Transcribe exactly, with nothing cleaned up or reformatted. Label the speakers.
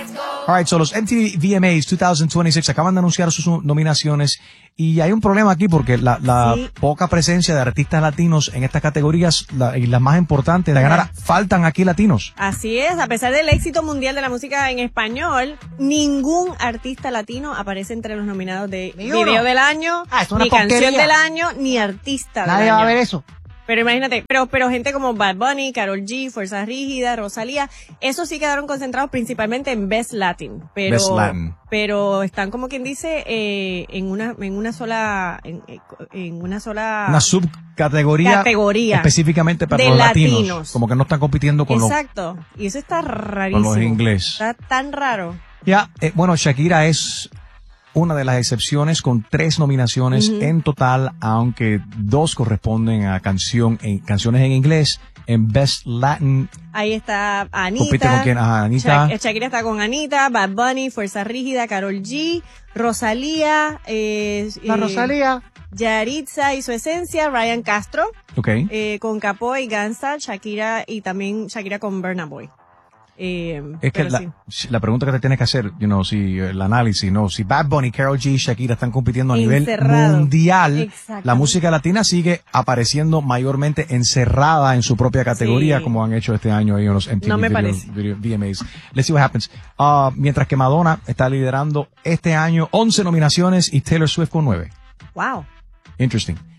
Speaker 1: Alright, so los M T V V M As veinte veintiséis acaban de anunciar sus nominaciones y hay un problema aquí porque la, la
Speaker 2: Sí.
Speaker 1: poca presencia de artistas latinos en estas categorías la, y las más importantes de ganar, faltan aquí latinos.
Speaker 2: Así es, a pesar del éxito mundial de la música en español, ningún artista latino aparece entre los nominados de
Speaker 3: Ni uno.
Speaker 2: Video del Año,
Speaker 3: Ah, es una
Speaker 2: ni Canción
Speaker 3: porquería.
Speaker 2: del Año, ni Artista del
Speaker 3: Nadie
Speaker 2: Año.
Speaker 3: va a ver eso.
Speaker 2: Pero imagínate, pero, pero gente como Bad Bunny, Karol G, Fuerza Rígida, Rosalía, esos sí quedaron concentrados principalmente en Best Latin. Pero,
Speaker 1: Best Latin.
Speaker 2: pero están como quien dice, eh, en una, en una sola, en, en una sola...
Speaker 1: Una subcategoría
Speaker 2: Categoría
Speaker 1: específicamente para
Speaker 2: de
Speaker 1: los latinos,
Speaker 2: latinos.
Speaker 1: como que no están compitiendo con los,
Speaker 2: Exacto. Y eso está rarísimo.
Speaker 1: con los ingleses.
Speaker 2: Está tan raro.
Speaker 1: Ya, eh, bueno, Shakira es una de las excepciones con tres nominaciones
Speaker 2: Ujú.
Speaker 1: en total, aunque dos corresponden a canción en, canciones en inglés. En Best Latin,
Speaker 2: Ahí está Anita.
Speaker 1: compite con quién? Ajá, Anita.
Speaker 2: Sha- Shakira está con Anita, Bad Bunny, Fuerza Rígida, Karol G, Rosalía, eh,
Speaker 3: La
Speaker 2: eh,
Speaker 3: Rosalía.
Speaker 2: Yaritza y su esencia, Ryan Castro,
Speaker 1: Ok.
Speaker 2: eh, con Capo y Gansa, Shakira y también Shakira con Burna Boy. Eh,
Speaker 1: Es que
Speaker 2: pero
Speaker 1: la,
Speaker 2: sí.
Speaker 1: la pregunta que te tienes que hacer, you know, si el análisis, no, si Bad Bunny, Karol G y Shakira están compitiendo a nivel
Speaker 2: Encerrado.
Speaker 1: mundial,
Speaker 2: Exactamente.
Speaker 1: la música latina sigue apareciendo mayormente encerrada en su propia categoría,
Speaker 2: Sí.
Speaker 1: como han hecho este año ahí en los M T V
Speaker 2: No me
Speaker 1: Video-
Speaker 2: parece.
Speaker 1: Video- V M As. Let's see what happens. Uh, mientras que Madonna está liderando este año once nominaciones y Taylor Swift con nueve.
Speaker 2: Wow.
Speaker 1: Interesting.